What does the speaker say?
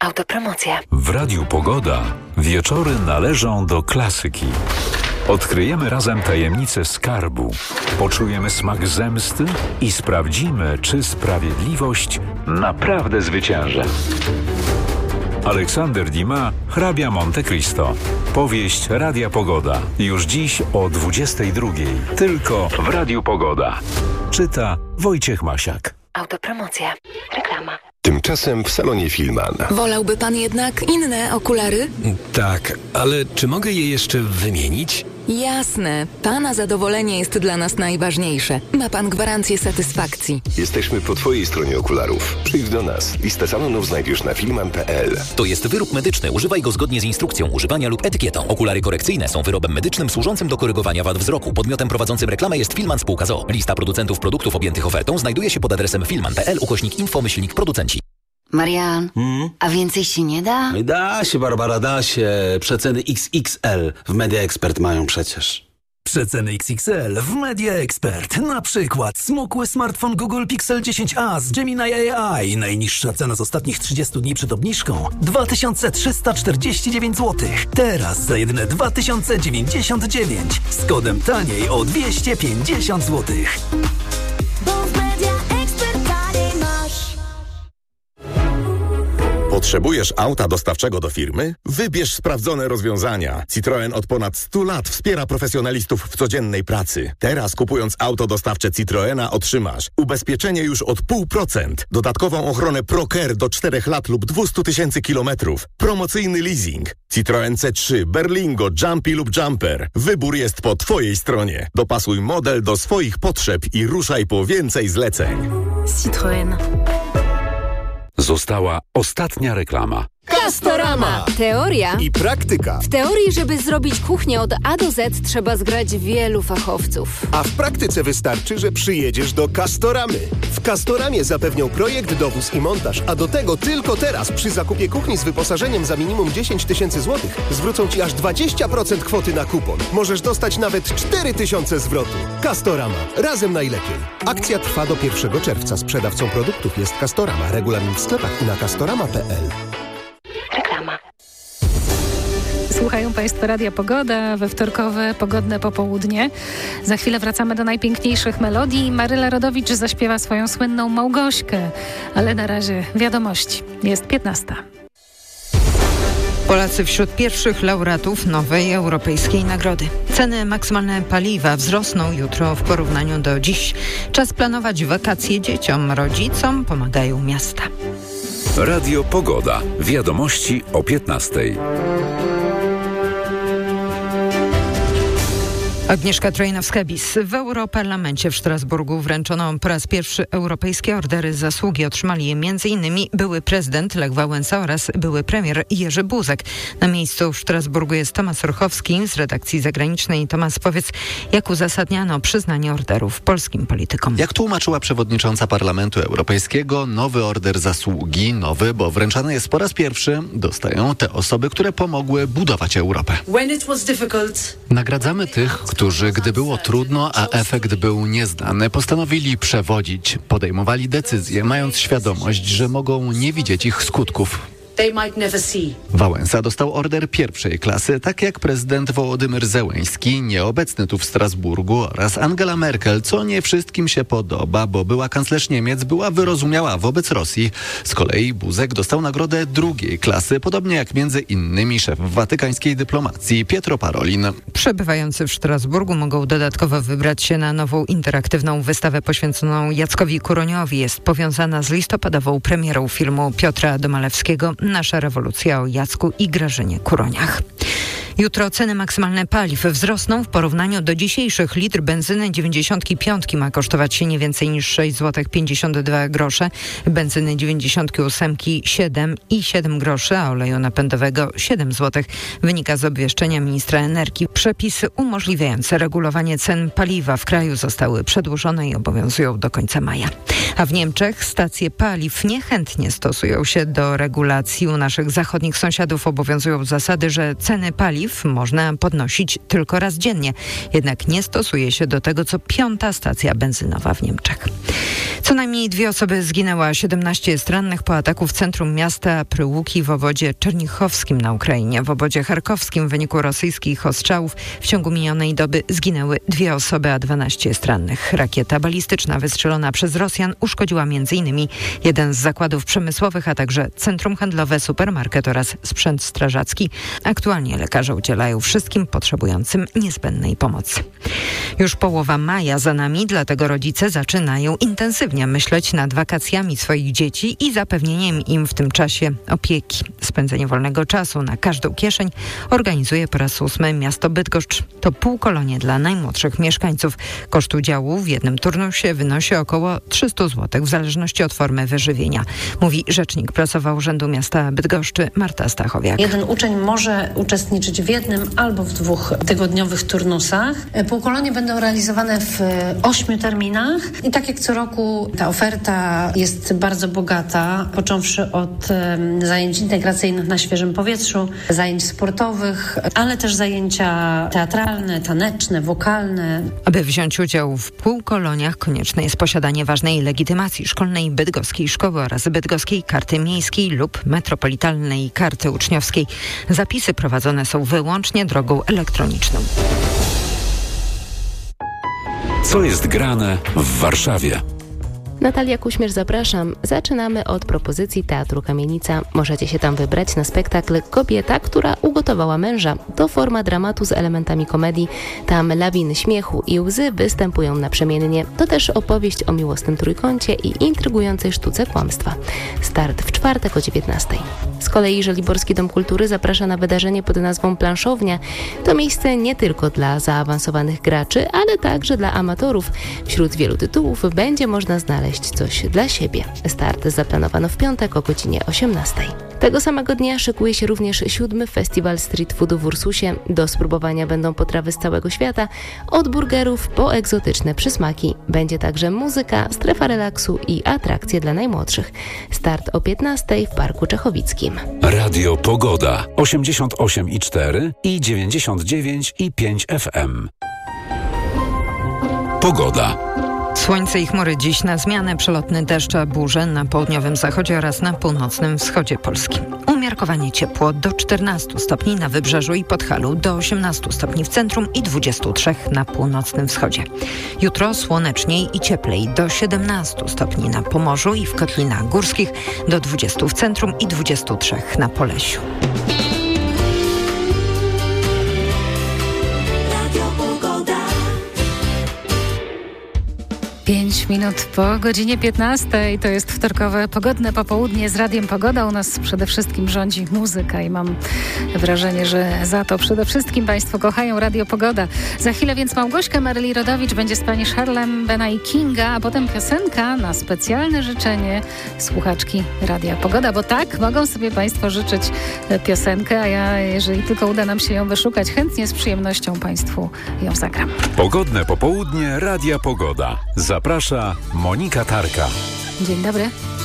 Autopromocja. W Radiu Pogoda wieczory należą do klasyki. Odkryjemy razem tajemnicę skarbu, poczujemy smak zemsty i sprawdzimy, czy sprawiedliwość naprawdę zwycięży. Aleksander Dumas, Hrabia Monte Cristo. Powieść Radia Pogoda. Już dziś o 22:00. Tylko w Radiu Pogoda. Czyta Wojciech Masiak. Autopromocja. Reklama. Tymczasem w salonie Filman. Wolałby pan jednak inne okulary? Tak, ale czy mogę je jeszcze wymienić? Jasne. Pana zadowolenie jest dla nas najważniejsze. Ma pan gwarancję satysfakcji. Jesteśmy po twojej stronie okularów. Przyjdź do nas. Listę salonów znajdziesz na filman.pl. To jest wyrób medyczny. Używaj go zgodnie z instrukcją używania lub etykietą. Okulary korekcyjne są wyrobem medycznym służącym do korygowania wad wzroku. Podmiotem prowadzącym reklamę jest Filman Spółka z o.o. Lista producentów produktów objętych ofertą znajduje się pod adresem filman.pl/info-producenci. Marian, a więcej się nie da? Da się, Barbara, da się. Przeceny XXL w Media Expert mają przecież. Przeceny XXL w Media Expert. Na przykład smukły smartfon Google Pixel 10a z Gemini AI. Najniższa cena z ostatnich 30 dni przed obniżką 2349 zł. Teraz za jedyne 2099 z kodem taniej o 250 zł. Potrzebujesz auta dostawczego do firmy? Wybierz sprawdzone rozwiązania. Citroen od ponad 100 lat wspiera profesjonalistów w codziennej pracy. Teraz kupując auto dostawcze Citroena otrzymasz ubezpieczenie już od 0,5%, dodatkową ochronę ProCare do 4 lat lub 200 000 kilometrów, promocyjny leasing. Citroen C3, Berlingo, Jumpy lub Jumper. Wybór jest po twojej stronie. Dopasuj model do swoich potrzeb i ruszaj po więcej zleceń. Citroen. Została ostatnia reklama. Castorama! Teoria i praktyka. W teorii, żeby zrobić kuchnię od A do Z, trzeba zgrać wielu fachowców. A w praktyce wystarczy, że przyjedziesz do Castoramy. W Castoramie zapewnią projekt, dowóz i montaż, a do tego tylko teraz przy zakupie kuchni z wyposażeniem za minimum 10 000 złotych zwrócą Ci aż 20% kwoty na kupon. Możesz dostać nawet 4 000 zwrotu. Castorama. Razem najlepiej. Akcja trwa do 1 czerwca. Sprzedawcą produktów jest Castorama. Regulamin w sklepach i na castorama.pl. Reklama. Słuchają Państwo Radia Pogoda we wtorkowe, pogodne popołudnie. Za chwilę wracamy do najpiękniejszych melodii. Maryla Rodowicz zaśpiewa swoją słynną Małgośkę. Ale na razie wiadomości. Jest 15. Polacy wśród pierwszych laureatów nowej europejskiej nagrody. Ceny maksymalne paliwa wzrosną jutro w porównaniu do dziś. Czas planować wakacje dzieciom. Rodzicom pomagają miasta. Radio Pogoda. Wiadomości o 15:00. Agnieszka Trojnowska-Bis. W Europarlamencie w Strasburgu wręczono po raz pierwszy europejskie ordery zasługi. Otrzymali je m.in. były prezydent Lech Wałęsa oraz były premier Jerzy Buzek. Na miejscu w Strasburgu jest Tomasz Ruchowski z redakcji zagranicznej. Tomasz, powiedz, jak uzasadniano przyznanie orderów polskim politykom? Jak tłumaczyła przewodnicząca Parlamentu Europejskiego, nowy order zasługi, nowy, bo wręczany jest po raz pierwszy, dostają te osoby, które pomogły budować Europę. Nagradzamy tych, którzy, gdy było trudno, a efekt był nieznany, postanowili przewodzić. Podejmowali decyzje, mając świadomość, że mogą nie widzieć ich skutków. Wałęsa dostał order pierwszej klasy, tak jak prezydent Wołodymyr Zełenski, nieobecny tu w Strasburgu, oraz Angela Merkel, co nie wszystkim się podoba, bo była kanclerz Niemiec była wyrozumiała wobec Rosji. Z kolei Buzek dostał nagrodę drugiej klasy, podobnie jak między innymi szef watykańskiej dyplomacji Pietro Parolin. Przebywający w Strasburgu mogą dodatkowo wybrać się na nową interaktywną wystawę poświęconą Jackowi Kuroniowi. Jest powiązana z listopadową premierą filmu Piotra Domalewskiego Nasza rewolucja o Jacku i Grażynie Kuroniach. Jutro ceny maksymalne paliw wzrosną w porównaniu do dzisiejszych. Litr benzyny 95 ma kosztować się nie więcej niż 6,52 zł, benzyny 98 7,07 groszy, a oleju napędowego 7 zł. Wynika z obwieszczenia ministra energii. Przepisy umożliwiające regulowanie cen paliwa w kraju zostały przedłużone i obowiązują do końca maja. A w Niemczech stacje paliw niechętnie stosują się do regulacji. U naszych zachodnich sąsiadów obowiązują zasady, że ceny paliw paliw można podnosić tylko raz dziennie. Jednak nie stosuje się do tego, co 5. stacja benzynowa w Niemczech. Co najmniej 2 osoby zginęły, a 17 jest rannych po ataku w centrum miasta Pryłuki w obwodzie czernichowskim na Ukrainie. W obwodzie charkowskim w wyniku rosyjskich ostrzałów w ciągu minionej doby zginęły 2 osoby, a 12 jest rannych. Rakieta balistyczna wystrzelona przez Rosjan uszkodziła m.in. jeden z zakładów przemysłowych, a także centrum handlowe, supermarket oraz sprzęt strażacki. Aktualnie lekarze udzielają wszystkim potrzebującym niezbędnej pomocy. Już połowa maja za nami, dlatego rodzice zaczynają intensywnie myśleć nad wakacjami swoich dzieci i zapewnieniem im w tym czasie opieki. Spędzenie wolnego czasu na każdą kieszeń organizuje po raz 8 miasto Bydgoszcz. To półkolonie dla najmłodszych mieszkańców. Koszt udziału w jednym turnusie wynosi około 300 zł w zależności od formy wyżywienia, mówi rzecznik prasowa Urzędu Miasta Bydgoszczy Marta Stachowiak. Jeden uczeń może uczestniczyć w jednym albo w 2 tygodniowych turnusach. Półkolonie będą realizowane w 8 terminach i tak jak co roku ta oferta jest bardzo bogata, począwszy od zajęć integracyjnych na świeżym powietrzu, zajęć sportowych, ale też zajęcia teatralne, taneczne, wokalne. Aby wziąć udział w półkoloniach konieczne jest posiadanie ważnej legitymacji szkolnej bydgoskiej szkoły oraz bydgoskiej karty miejskiej lub metropolitalnej karty uczniowskiej. Zapisy prowadzone są wyłącznie drogą elektroniczną. Co jest grane w Warszawie? Natalia Kuśmierz, zapraszam. Zaczynamy od propozycji Teatru Kamienica. Możecie się tam wybrać na spektakl Kobieta, która ugotowała męża. To forma dramatu z elementami komedii. Tam lawiny śmiechu i łzy występują naprzemiennie. To też opowieść o miłosnym trójkącie i intrygującej sztuce kłamstwa. Start w czwartek o 19:00. Z kolei Żoliborski Dom Kultury zaprasza na wydarzenie pod nazwą Planszownia. To miejsce nie tylko dla zaawansowanych graczy, ale także dla amatorów. Wśród wielu tytułów będzie można znaleźć coś dla siebie. Start zaplanowano w piątek o godzinie 18:00. Tego samego dnia szykuje się również 7. Festiwal Street Foodu w Ursusie. Do spróbowania będą potrawy z całego świata, od burgerów po egzotyczne przysmaki. Będzie także muzyka, strefa relaksu i atrakcje dla najmłodszych. Start o 15:00 w Parku Czechowickim. Radio Pogoda 88,4 i 99,5 FM. Pogoda. Słońce i chmury dziś na zmianę, przelotny deszcz, a burze na południowym zachodzie oraz na północnym wschodzie Polski. Umiarkowanie ciepło do 14 stopni na wybrzeżu i Podhalu, do 18 stopni w centrum i 23 na północnym wschodzie. Jutro słoneczniej i cieplej, do 17 stopni na Pomorzu i w Kotlinach Górskich, do 20 w centrum i 23 na Polesiu. 5 minut po godzinie 15:00. To jest wtorkowe pogodne popołudnie z Radiem Pogoda. U nas przede wszystkim rządzi muzyka i mam wrażenie, że za to przede wszystkim Państwo kochają Radio Pogoda. Za chwilę więc Małgośka Maryli-Rodowicz będzie z pani Charlem, Bena i Kinga, a potem piosenka na specjalne życzenie słuchaczki Radia Pogoda, bo tak, mogą sobie Państwo życzyć piosenkę, a ja, jeżeli tylko uda nam się ją wyszukać, chętnie z przyjemnością Państwu ją zagram. Pogodne popołudnie Radia Pogoda. Zaprasza Monika Tarka. Dzień dobry.